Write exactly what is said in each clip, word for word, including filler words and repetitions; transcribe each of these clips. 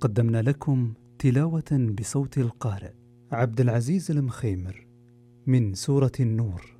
قدمنا لكم تلاوة بصوت القارئ عبد العزيز المخيمر من سورة النور.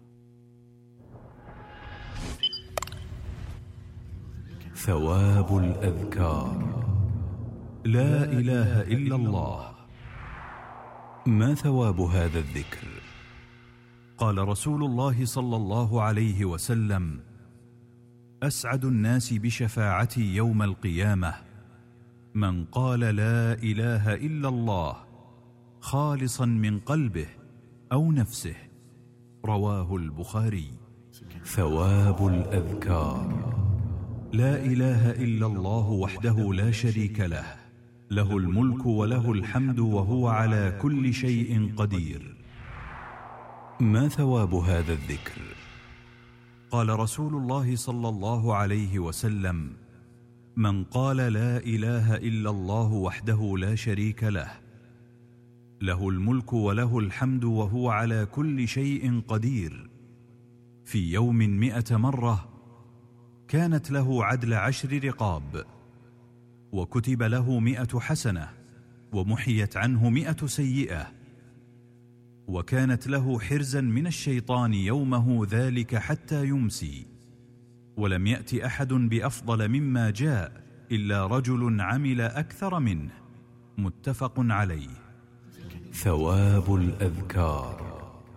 ثواب الأذكار. لا إله إلا الله. ما ثواب هذا الذكر؟ قال رسول الله صلى الله عليه وسلم: أسعد الناس بشفاعتي يوم القيامة من قال لا إله إلا الله خالصا من قلبه أو نفسه. رواه البخاري. ثواب الأذكار. لا إله إلا الله وحده لا شريك له، له الملك وله الحمد وهو على كل شيء قدير. ما ثواب هذا الذكر؟ قال رسول الله صلى الله عليه وسلم: من قال لا إله إلا الله وحده لا شريك له، له الملك وله الحمد وهو على كل شيء قدير، في يوم مئة مرة، كانت له عدل عشر رقاب، وكتب له مئة حسنة، ومحيت عنه مئة سيئة، وكانت له حرزا من الشيطان يومه ذلك حتى يمسي. ولم يأت أحد بأفضل مما جاء إلا رجل عمل أكثر منه. متفق عليه. ثواب الأذكار.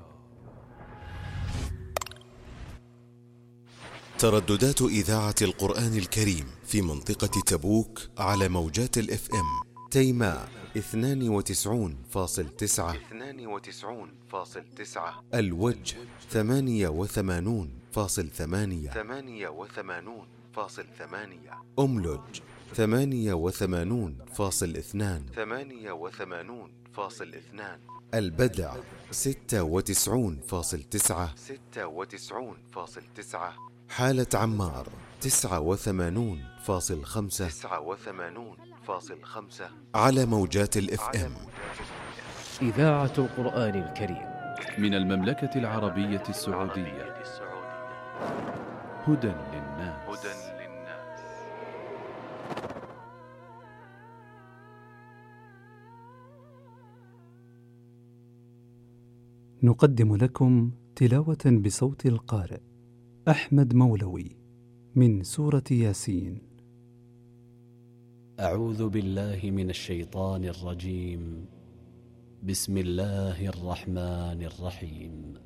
ترددات إذاعة القرآن الكريم في منطقة تبوك على موجات الاف ام: تيماء اثنان وتسعون فاصل تسعة، اثنان وتسعون فاصل تسعة، الوجه ثمانية وثمانون فاصل ثمانية، ثمانية وثمانون فاصل ثمانية، أملج ثمانية وثمانون فاصل اثنان، ثمانية وثمانون فاصل اثنان، البدع ستة وتسعون فاصل تسعة، ستة وتسعون فاصل تسعة، حالة عمار تسعة وثمانون فاصل خمسة، تسعة وثمانون فاصل خمسة، على موجات الاف ام. إذاعة القرآن الكريم من المملكة العربية السعودية. هدى للناس. هدى للناس. نقدم لكم تلاوة بصوت القارئ أحمد مولوي من سورة ياسين. أعوذ بالله من الشيطان الرجيم. بسم الله الرحمن الرحيم.